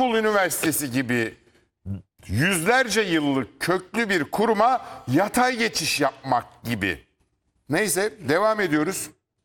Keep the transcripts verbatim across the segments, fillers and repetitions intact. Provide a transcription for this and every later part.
İstanbul Üniversitesi gibi yüzlerce yıllık köklü bir kuruma yatay geçiş yapmak gibi. Neyse devam ediyoruz.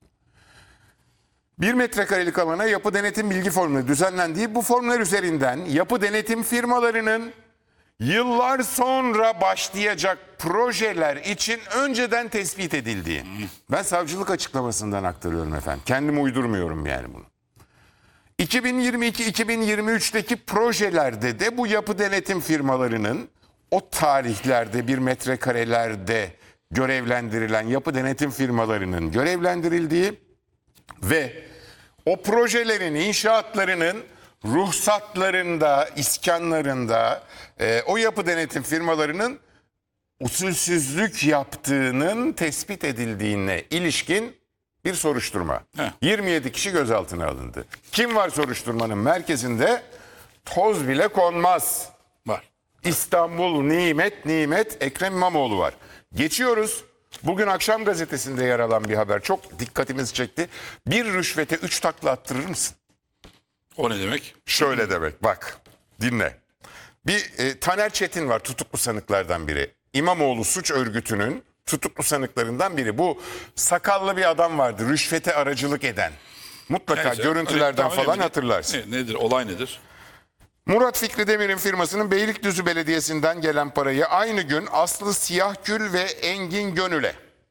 Bir metrekarelik alana yapı denetim bilgi formları düzenlendiği, bu formlar üzerinden yapı denetim firmalarının yıllar sonra başlayacak projeler için önceden tespit edildiği. Ben savcılık açıklamasından aktarıyorum efendim. Kendim uydurmuyorum yani bunu. iki bin yirmi iki iki bin yirmi üç'teki projelerde de bu yapı denetim firmalarının o tarihlerde bir metrekarelerde görevlendirilen yapı denetim firmalarının görevlendirildiği ve o projelerin inşaatlarının ruhsatlarında, iskanlarında e, o yapı denetim firmalarının usulsüzlük yaptığının tespit edildiğine ilişkin bir soruşturma. Heh. yirmi yedi kişi gözaltına alındı. Kim var soruşturmanın merkezinde? Toz bile konmaz. Var. İstanbul Nimet Nimet Ekrem İmamoğlu var. Geçiyoruz. Bugün Akşam Gazetesi'nde yer alan bir haber çok dikkatimizi çekti. Bir rüşvete üç takla attırır mısın? O ne demek? Şöyle demek, bak dinle. Bir e, Taner Çetin var, tutuklu sanıklardan biri. İmamoğlu suç örgütünün tutuklu sanıklarından biri. Bu sakallı bir adam vardı, rüşvete aracılık eden. Mutlaka Neyse, görüntülerden öyle- falan öyle- hatırlarsın. Ne, nedir? Olay nedir? Murat Fikri Demir'in firmasının Beylikdüzü Belediyesi'nden gelen parayı aynı gün Aslı Siyahgül ve Engin Gönül'e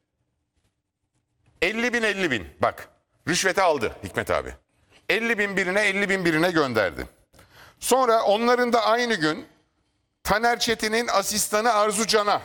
elli bin elli bin bak rüşvete aldı Hikmet abi. elli bin birine elli bin birine gönderdi. Sonra onların da aynı gün Taner Çetin'in asistanı Arzu Can'a,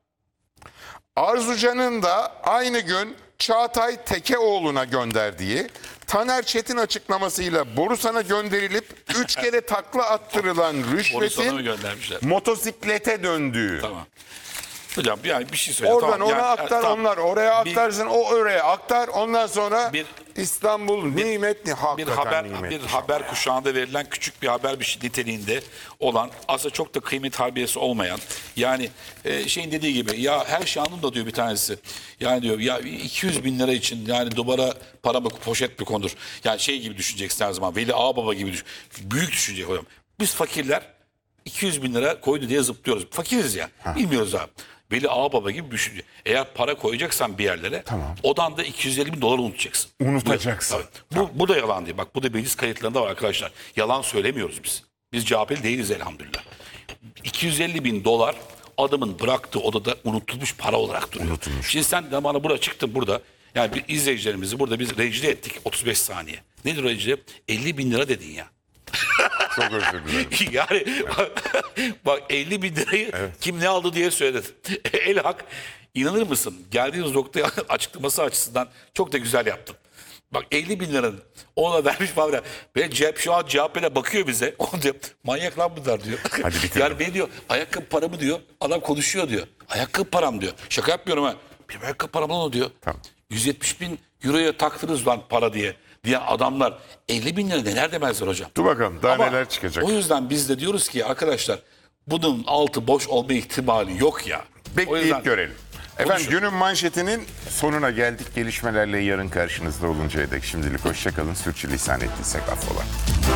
Arzu Can'ın da aynı gün Çağatay Tekeoğlu'na gönderdiği, Taner Çetin açıklamasıyla Borusan'a gönderilip üç kere takla attırılan Borusan'a mı rüşvetin göndermişler? motosiklete döndüğü. Tamam. Hocam yani bir şey söyle. Oradan tamam, ona yani, aktar, tamam. onlar oraya Bir- aktarsın, o oraya aktar. Ondan sonra Bir- İstanbul nimet ni bir hakikaten haber nimet. bir haber kuşağında verilen küçük bir haber bir şey niteliğinde olan, aslında çok da kıymet harbiyesi olmayan, yani e, şeyin dediği gibi, ya her şey anında diyor bir tanesi, yani diyor ya iki yüz bin lira için yani duvara para mı poşet mi konur, yani şey gibi düşüneceksin her zaman, Veli Ağababa gibi düşün, büyük düşünecek hocam. Biz fakirler iki yüz bin lira koydu diye zıplıyoruz, fakiriz ya, bilmiyoruz abi. Veli Ağababa gibi düşünce. Eğer para koyacaksan bir yerlere, Tamam. odan da iki yüz elli bin dolar unutacaksın. Unutacaksın. Bu, bu, bu da yalan değil. Bak bu da meclis kayıtlarında var arkadaşlar. Yalan söylemiyoruz biz. Biz C H P'li değiliz elhamdülillah. iki yüz elli bin dolar adamın bıraktığı odada unutulmuş para olarak duruyor. Unutulmuş. Şimdi sen de bana burada çıktın burada. Yani bir izleyicilerimizi burada biz rencide ettik otuz beş saniye. Nedir o rencide? elli bin lira dedin ya. Çok özür dilerim. Yani bak elli bin lirayı kim ne aldı diye söyledi. El hak, inanır mısın? Geldiğiniz noktaya açıklaması açısından çok da güzel yaptın. Bak elli bin liranın ona vermiş falan. Ve cep şu an C H P'le bakıyor bize. O diyor manyak lan bunlar diyor. Hadi bitirelim. Yani ben diyor ayakkabı paramı diyor. Adam konuşuyor diyor. Ayakkabı param diyor. Şaka yapmıyorum ha. Bir ayakkabı param lan o diyor. Tamam. yüz yetmiş bin euroya taktınız lan para diye. Diye adamlar elli bin lira neler demezler hocam. Dur bakalım daha Ama neler çıkacak. O yüzden biz de diyoruz ki arkadaşlar bunun altı boş olma ihtimali yok ya. O Bekleyip yüzden görelim. Efendim konuşun. günün manşetinin sonuna geldik. Gelişmelerle yarın karşınızda oluncaya dek şimdilik hoşçakalın. Sürçülisan ettiysek affola.